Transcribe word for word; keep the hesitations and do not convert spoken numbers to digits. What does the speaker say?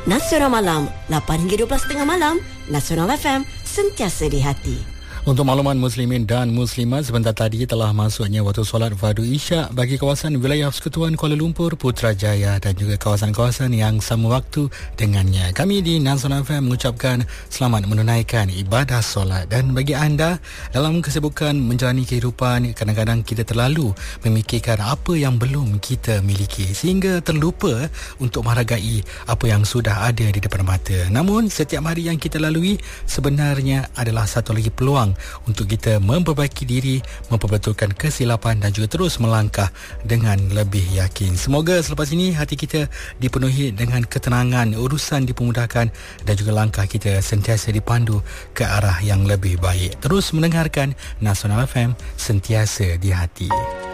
Nasional Malam, lapan hingga dua belas tiga puluh malam. Nasional F M, sentiasa di hati. Untuk makluman muslimin dan muslimat, sebentar tadi telah masuknya waktu solat fardu Isyak bagi kawasan wilayah Persekutuan Kuala Lumpur, Putrajaya dan juga kawasan-kawasan yang sama waktu dengannya. Kami di Nasional F M mengucapkan selamat menunaikan ibadah solat. Dan bagi anda dalam kesibukan menjalani kehidupan, kadang-kadang kita terlalu memikirkan apa yang belum kita miliki sehingga terlupa untuk menghargai apa yang sudah ada di depan mata. Namun setiap hari yang kita lalui sebenarnya adalah satu lagi peluang untuk kita memperbaiki diri, memperbetulkan kesilapan dan juga terus melangkah dengan lebih yakin. Semoga selepas ini hati kita dipenuhi dengan ketenangan, urusan dipermudahkan dan juga langkah kita sentiasa dipandu ke arah yang lebih baik. Terus mendengarkan Nasional F M, sentiasa di hati.